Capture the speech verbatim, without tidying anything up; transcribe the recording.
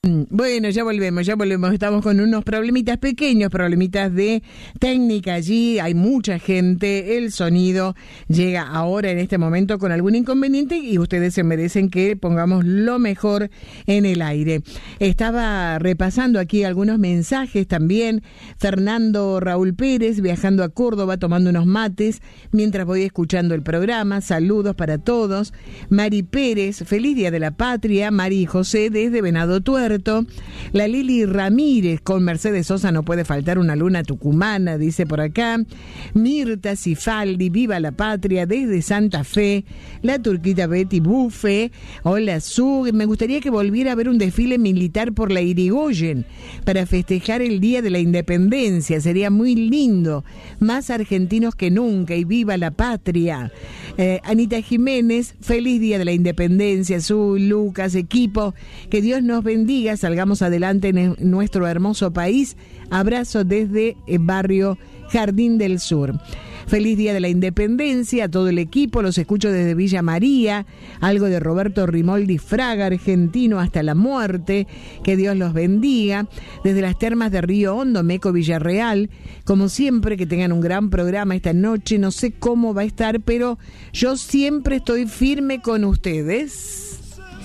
Bueno, ya volvemos, ya volvemos. Estamos con unos problemitas pequeños, problemitas de técnica allí. Hay mucha gente. El sonido llega ahora en este momento con algún inconveniente y ustedes se merecen que pongamos lo mejor en el aire. Estaba repasando aquí algunos mensajes también. Fernando Raúl Pérez, viajando a Córdoba, tomando unos mates mientras voy escuchando el programa. Saludos para todos. Mari Pérez, feliz Día de la Patria. Mari y José desde Venado Tuerto. La Lili Ramírez, con Mercedes Sosa no puede faltar una luna tucumana, dice por acá. Mirta Cifaldi, viva la patria, desde Santa Fe. La turquita Betty Buffe, hola Su, me gustaría que volviera a ver un desfile militar por la Irigoyen para festejar el Día de la Independencia, sería muy lindo, más argentinos que nunca, y viva la patria. eh, Anita Jiménez, feliz Día de la Independencia, Su, Lucas, equipo, que Dios nos bendiga, salgamos adelante en nuestro hermoso país. Abrazo desde el barrio Jardín del Sur. Feliz Día de la Independencia a todo el equipo, los escucho desde Villa María, algo de Roberto Rimoldi Fraga, argentino hasta la muerte, que Dios los bendiga. Desde las termas de Río Hondo, Meco Villarreal, como siempre, que tengan un gran programa esta noche, no sé cómo va a estar, pero yo siempre estoy firme con ustedes.